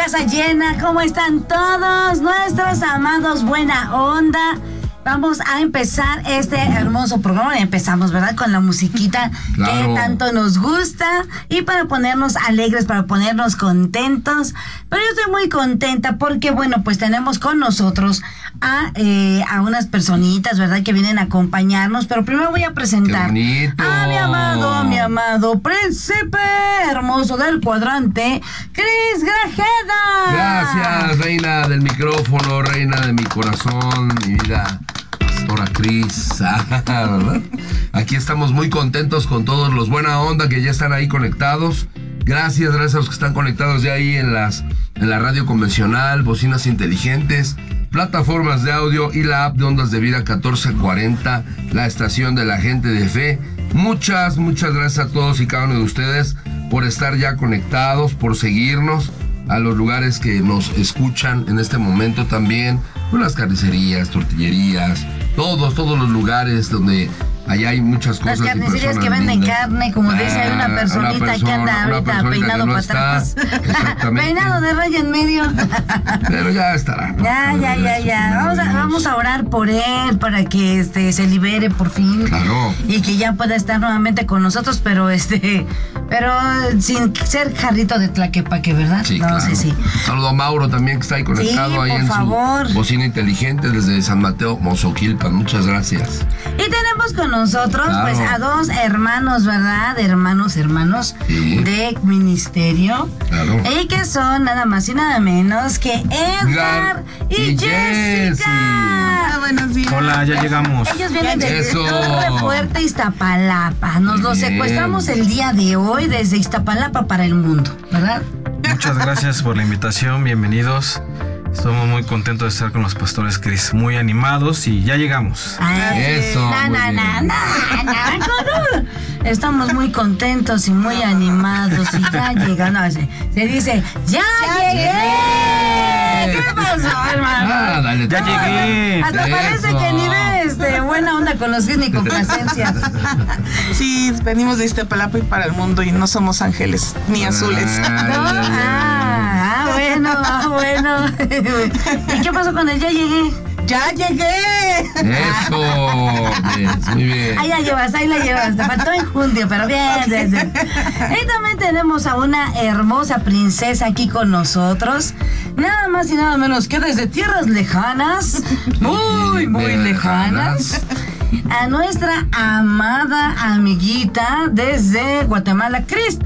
casa llena. ¿Cómo están todos nuestros amados buena onda? Vamos a empezar este hermoso programa. Empezamos, ¿verdad? Con la musiquita que tanto nos gusta. Y para ponernos alegres, para ponernos contentos. Pero yo estoy muy contenta porque, bueno, pues tenemos con nosotros a unas personitas, ¿verdad? Que vienen a acompañarnos. Pero primero voy a presentar a mi amado príncipe hermoso del cuadrante, Cris Grajeda. Gracias, reina del micrófono, reina de mi corazón, mi vida. Pastora Cris, ¿verdad? Aquí estamos muy contentos con todos los buena onda que ya están ahí conectados. Gracias a los que están conectados ya ahí en la radio convencional, bocinas inteligentes, plataformas de audio y la app de Ondas de Vida 1440, la estación de la gente de fe. Muchas gracias a todos y cada uno de ustedes por estar ya conectados, por seguirnos a los lugares que nos escuchan en este momento también, con las carnicerías, tortillerías, todos los lugares donde allá hay muchas cosas. Las carnicerías que venden lindas. Carne, como dice, hay una personita que anda ahorita peinado para atrás. Peinado de raya en medio. Pero ya estará, ¿no? Ya. Vamos a orar por él para que se libere por fin. Claro. Y que ya pueda estar nuevamente con nosotros, pero sin ser jarrito de Tlaquepaque, ¿verdad? Sí, claro. Sí. Saludo a Mauro también, que está ahí conectado ahí en su bocina inteligente desde San Mateo, Mozoquilpan. Muchas gracias. Y tenemos con nosotros, pues, a dos hermanos, ¿verdad? Hermanos sí. De ministerio. Claro. Y que son nada más y nada menos que Edgar y Jessica. Buenos días. Hola, ya llegamos. Ellos vienen de Torre Fuerte, Iztapalapa. Nos los secuestramos el día de hoy desde Iztapalapa para el mundo, ¿verdad? Muchas gracias por la invitación, bienvenidos. Estamos muy contentos de estar con los pastores Cris, muy animados y ya llegamos. Eso. Estamos muy contentos y muy animados y ya llegando. Se dice, ¡ya llegué! ¿Qué pasó, hermano? Dale, ya llegué. Hasta parece que ni ve buena onda con los Cris ni complacencias. Sí, venimos de Iztapalapa y para el mundo y no somos ángeles ni azules. Bueno. ¿Y qué pasó con el ya llegué? ¡Ya llegué! Eso, muy bien. Ahí la llevas, te faltó enjundia, pero bien. Y también tenemos a una hermosa princesa aquí con nosotros, nada más y nada menos que desde tierras lejanas, muy lejanas, a nuestra amada amiguita desde Guatemala, Cristel.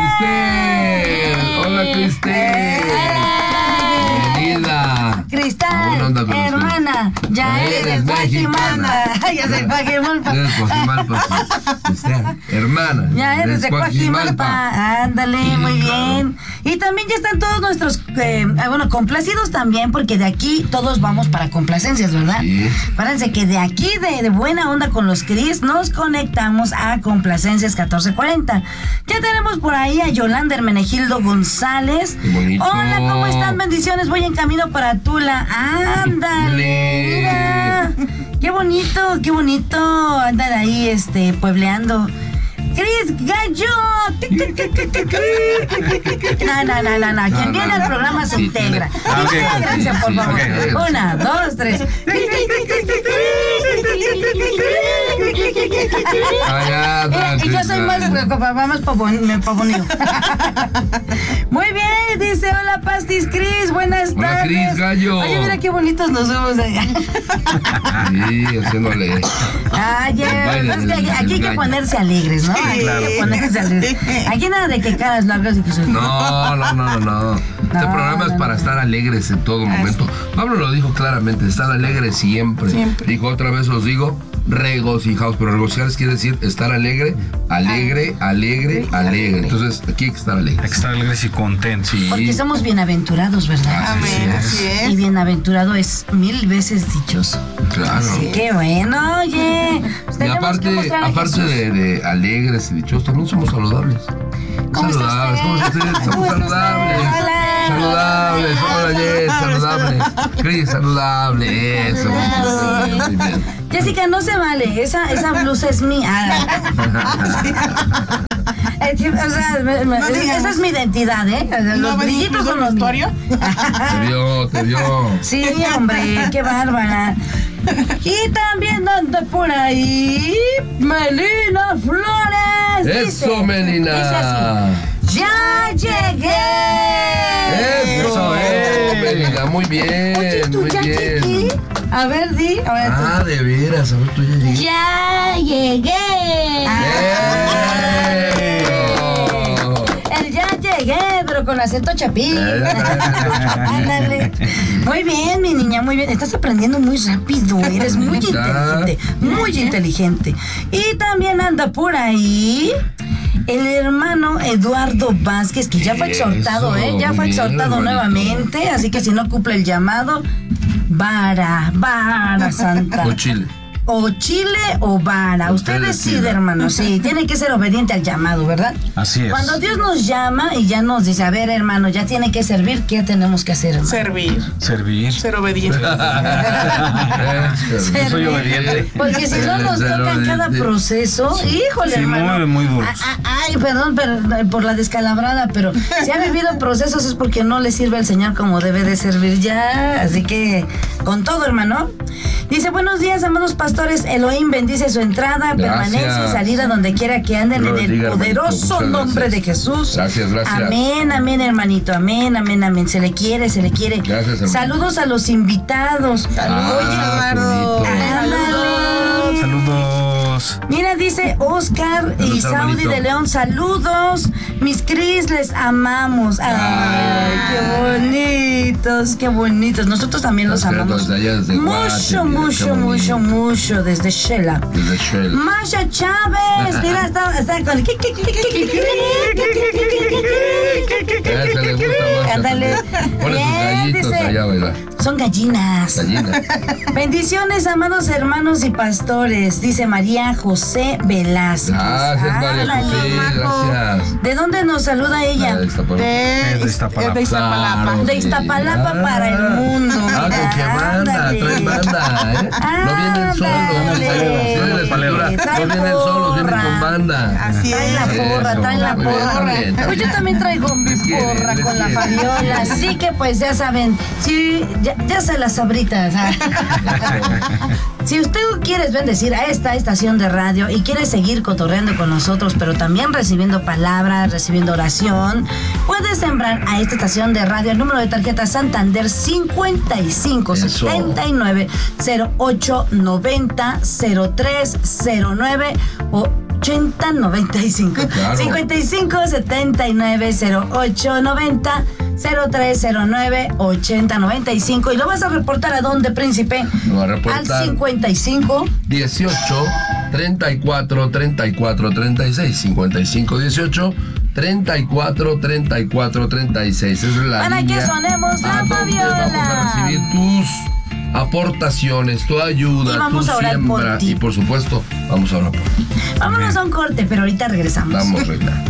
Hola, Cristel. Bienvenida. Cristal, hermana, ya eres de Cuajimalpa. Ya soy Cuajimalpa. Eres Cuajimalpa, Cristal, hermana. Ya eres de Cuajimalpa. Ándale, muy bien. Y también ya están todos nuestros, complacidos también, porque de aquí todos vamos para complacencias, ¿verdad? Sí. Acuérdense que de aquí, de buena onda con los Cris, nos conectamos a Complacencias 1440. Ya tenemos por ahí a Yolanda Hermenegildo González. Qué bonito. Hola, ¿cómo están? Bendiciones, voy en camino para Tula. Ándale, mira. Qué bonito. Andan ahí, puebleando. Cris Gallo. No. Quien viene al programa se integra. Gracias, por favor. 1, 2, 3. Y yo soy más pavoneo. Muy bien, dice, hola Pastis Cris, buenas tardes. Hola Cris Gallo. Oye, mira qué bonitos nos vemos allá. Sí, haciéndole. Es que aquí hay que ponerse alegres, ¿no? Claro. Aquí nada de que caras largas y que soy. No. Este programa es para estar alegres en todo momento. Pablo lo dijo claramente, estar alegres siempre. Dijo, otra vez os digo, regocijaos, pero regocijarse quiere decir estar alegre. Entonces, aquí hay que estar alegres. Hay que estar alegres y contentos. Sí. Porque somos bienaventurados, ¿verdad? Amén, así es. Y bienaventurado es 1000 veces dichoso. Claro. Así que bueno, oye. Y aparte de alegres y dichosos, también somos saludables. ¿Cómo está usted? ¿Cómo está usted? Somos saludables. Hola. Saludables. Hola, Jess, saludables. Cris, saludable. Eso. Muy bien. Jessica, no se vale. Esa blusa es mía. Sí, o sea, esa es mi identidad, ¿eh? Los brillitos son los vestuario. Te vio. Sí, hombre, qué bárbara. Y también anda por ahí Melina Flores. Eso, Melina. Dice así, ¡ya llegué! Eso, Melina, muy bien. Oye, ¿tú muy ya bien. llegué? A ver, di. A ver, tú. De veras, a ver, tú ya llegué. ¡Ya llegué! El ya llegué, pero con acento chapín. Ándale. Muy bien, mi niña, muy bien. Estás aprendiendo muy rápido. Eres muy inteligente. Muy inteligente. Y también anda por ahí el hermano Eduardo Vázquez, que ya fue exhortado, ya fue exhortado nuevamente. Así que si no cumple el llamado, vara santa. O chile o vara. Usted decide, hermano. Sí, tiene que ser obediente al llamado, ¿verdad? Así es. Cuando Dios nos llama y ya nos dice, a ver, hermano, ya tiene que servir, ¿qué tenemos que hacer, hermano? Servir. Ser obediente. Yo soy obediente. Porque si no nos toca en cada proceso, híjole, sí, hermano. Muy duro. Ay, perdón por la descalabrada, pero si ha vivido procesos es porque no le sirve al Señor como debe de servir ya. Así que, con todo, hermano. Dice, buenos días, amados pastores. Elohim bendice su entrada, permanencia y salida donde quiera que anden en el poderoso nombre de Jesús. Gracias. Amén, hermanito. Amén. Se le quiere. Gracias, hermano. Saludos a los invitados. Saludos. Saludos. Mira, dice Oscar y Saudi de León, saludos, mis Cris, les amamos. Ay, qué bonitos. Nosotros también los amamos. Mucho, desde Shela. Masha Chávez, mira, está con... Ándale. Son gallinas. Bendiciones, amados hermanos y pastores, dice María José Velázquez. Gracias, María José, gracias. ¿De dónde nos saluda ella? De Iztapalapa. De Iztapalapa para el mundo. Que manda, trae banda, ¿eh? No vienen solos, vienen con banda. Así es. Trae la porra. Pues yo también traigo porra con la Fabiola, así que pues ya saben, sí, ya se las sabritas. Si usted quiere bendecir a esta estación de radio y quiere seguir cotorreando con nosotros, pero también recibiendo palabras, recibiendo oración, puede sembrar a esta estación de radio el número de tarjeta Santander 55 79 08 90 03 09 o 8095. Claro. 55 79 08 90 0309 8095. ¿Y lo vas a reportar a dónde, príncipe? Lo va a reportar al 55 18 34 34 36. 55 18 34 34 36. Es la para línea que sonemos la Fabiola. Vamos a recibir tus aportaciones, tu ayuda, y vamos tu a orar siembra por ti. Y por supuesto, vamos a orar por ti. Vámonos a un corte, pero ahorita regresamos. Vamos, Reina.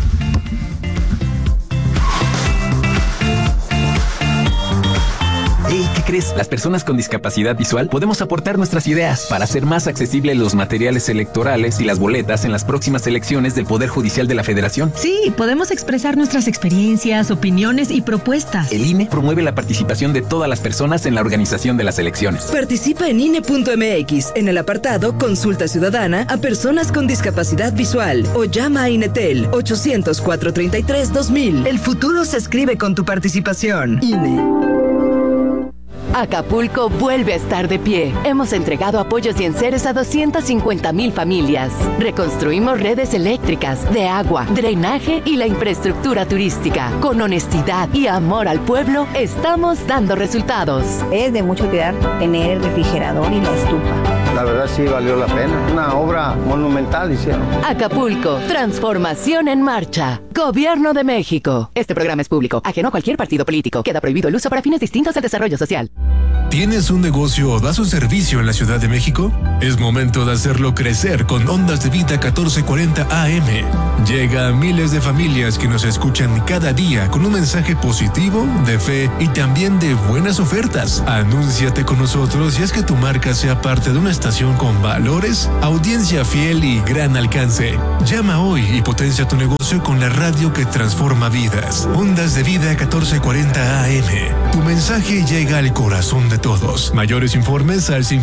Hey, ¿qué crees? Las personas con discapacidad visual podemos aportar nuestras ideas para hacer más accesibles los materiales electorales y las boletas en las próximas elecciones del Poder Judicial de la Federación. Sí, podemos expresar nuestras experiencias, opiniones y propuestas. El INE promueve la participación de todas las personas en la organización de las elecciones. Participa en INE.mx en el apartado Consulta Ciudadana a personas con discapacidad visual o llama a INETEL 800-433-2000. El futuro se escribe con tu participación. INE. Acapulco vuelve a estar de pie. Hemos entregado apoyos y enseres a 250,000 familias. Reconstruimos redes eléctricas, de agua, drenaje y la infraestructura turística. Con honestidad y amor al pueblo, estamos dando resultados. Es de mucha utilidad tener el refrigerador y la estufa. La verdad sí valió la pena. Una obra monumental hicieron. Acapulco, transformación en marcha. Gobierno de México. Este programa es público, ajeno a cualquier partido político. Queda prohibido el uso para fines distintos al desarrollo social. ¿Tienes un negocio o das un servicio en la Ciudad de México? Es momento de hacerlo crecer con Ondas de Vida 1440 AM. Llega a miles de familias que nos escuchan cada día con un mensaje positivo, de fe y también de buenas ofertas. Anúnciate con nosotros y haz que tu marca sea parte de una estación con valores, audiencia fiel y gran alcance. Llama hoy y potencia tu negocio con la radio que transforma vidas. Ondas de Vida 1440 AM. Tu mensaje llega al corazón de todos. Mayores informes al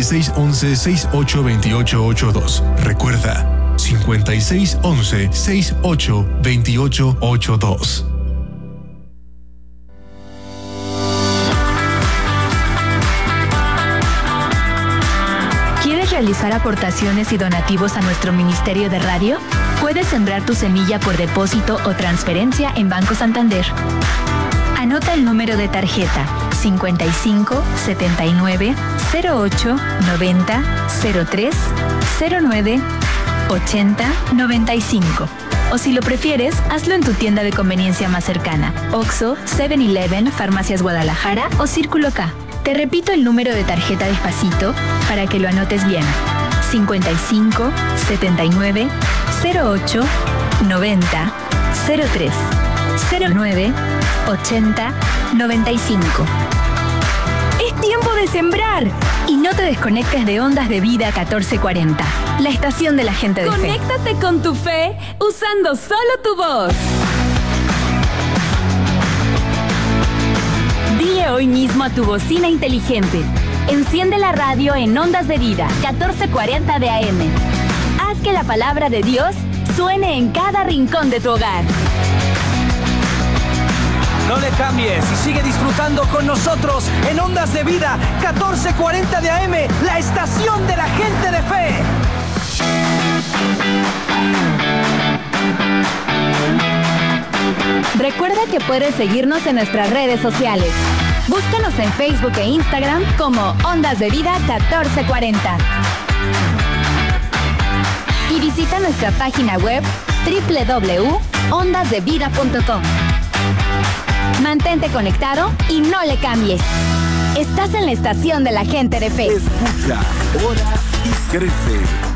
5611-682882. Recuerda, 5611-682882. ¿Quieres realizar aportaciones y donativos a nuestro Ministerio de Radio? Puedes sembrar tu semilla por depósito o transferencia en Banco Santander. Anota el número de tarjeta 55 79 08 90 03 09 80 95. O si lo prefieres, hazlo en tu tienda de conveniencia más cercana: Oxxo, 7-Eleven, Farmacias Guadalajara o Círculo K. Te repito el número de tarjeta despacito para que lo anotes bien: 55 79 08 90 03 09 80 95. Es tiempo de sembrar. Y no te desconectes de Ondas de Vida 1440, la estación de la gente de fe. Conéctate con tu fe usando solo tu voz. Dile hoy mismo a tu bocina inteligente: enciende la radio en Ondas de Vida 1440 de AM. Haz que la palabra de Dios suene en cada rincón de tu hogar. No le cambies y sigue disfrutando con nosotros en Ondas de Vida 1440 de AM, la estación de la gente de fe. Recuerda que puedes seguirnos en nuestras redes sociales. Búscanos en Facebook e Instagram como Ondas de Vida 1440. Y visita nuestra página web www.ondasdevida.com. Mantente conectado y no le cambies. Estás en la estación de la gente de fe. Escucha, ora y crece.